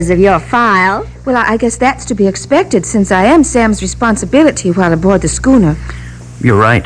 of your file. Well, I guess that's to be expected since I am Sam's responsibility while aboard the schooner. You're right.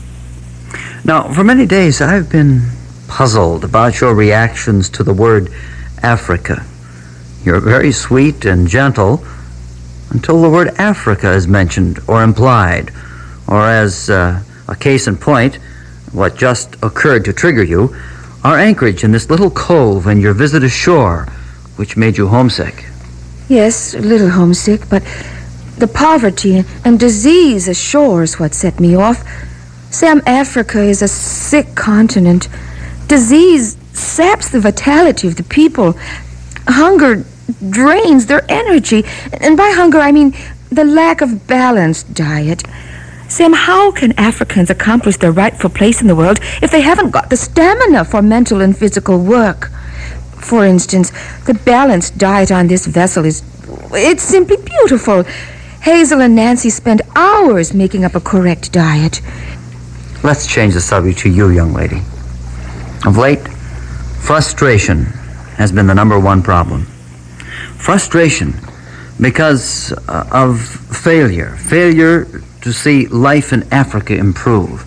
Now, for many days I've been puzzled about your reactions to the word Africa. You're very sweet and gentle until the word Africa is mentioned or implied, or as a case in point, what just occurred to trigger you, our anchorage in this little cove and your visit ashore, which made you homesick. Yes, a little homesick, but the poverty and disease ashore is what set me off. Sam, Africa is a sick continent. Disease saps the vitality of the people. Hunger drains their energy. And by hunger, I mean the lack of balanced diet. Sam, how can Africans accomplish their rightful place in the world if they haven't got the stamina for mental and physical work? For instance, the balanced diet on this vessel it's simply beautiful. Hazel and Nancy spend hours making up a correct diet. Let's change the subject to you, young lady. Of late, frustration has been the number one problem. Frustration because of failure to see life in Africa improve.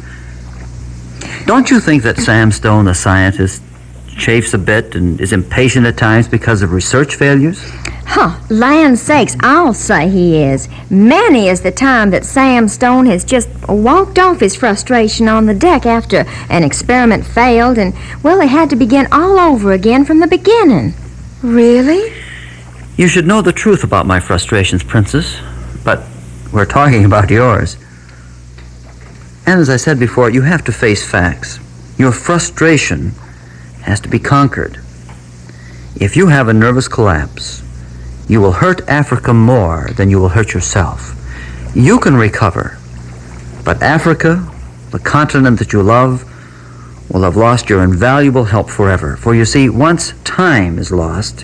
Don't you think that Sam Stone, the scientist, chafes a bit and is impatient at times because of research failures? Land sakes, I'll say he is. Many is the time that Sam Stone has just walked off his frustration on the deck after an experiment failed and, well, they had to begin all over again from the beginning. Really? You should know the truth about my frustrations, Princess, but we're talking about yours. And as I said before, you have to face facts. Your frustration has to be conquered. If you have a nervous collapse, you will hurt Africa more than you will hurt yourself. You can recover, but Africa, the continent that you love, will have lost your invaluable help forever. For you see, once time is lost,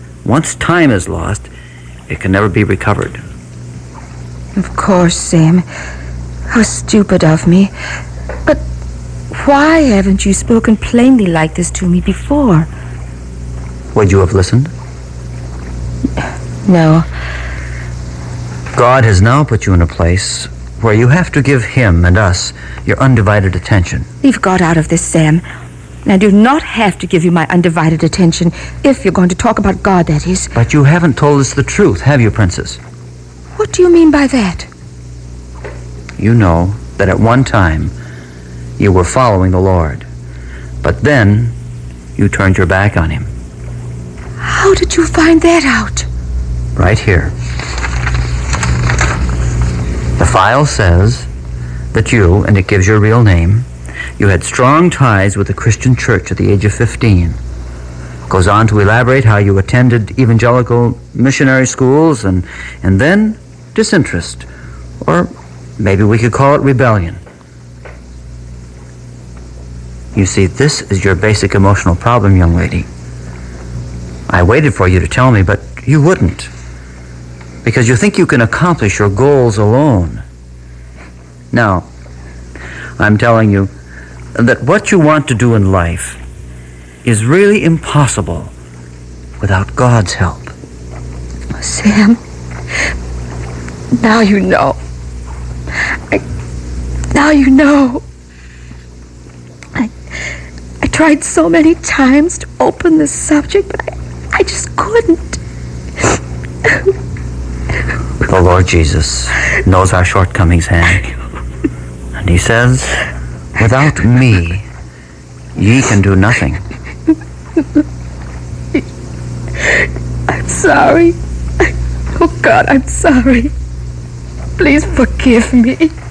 it can never be recovered. Of course, Sam. How stupid of me. But why haven't you spoken plainly like this to me before? Would you have listened? No. God has now put you in a place where you have to give him and us your undivided attention. Leave God out of this, Sam. I do not have to give you my undivided attention, if you're going to talk about God, that is. But you haven't told us the truth, have you, Princess? What do you mean by that? You know that at one time you were following the Lord, but then you turned your back on him. How did you find that out? Right here. The file says that you, and it gives your real name, you had strong ties with the Christian church at the age of 15. Goes on to elaborate how you attended evangelical missionary schools and then disinterest, or maybe we could call it rebellion. You see, this is your basic emotional problem, young lady. I waited for you to tell me, but you wouldn't, because you think you can accomplish your goals alone. Now, I'm telling you that what you want to do in life is really impossible without God's help. Sam, now you know. Now you know. I tried so many times to open this subject, but I just couldn't. The Lord Jesus knows our shortcomings, Anne. And he says, without me, ye can do nothing. I'm sorry. Oh, God, I'm sorry. Please forgive me.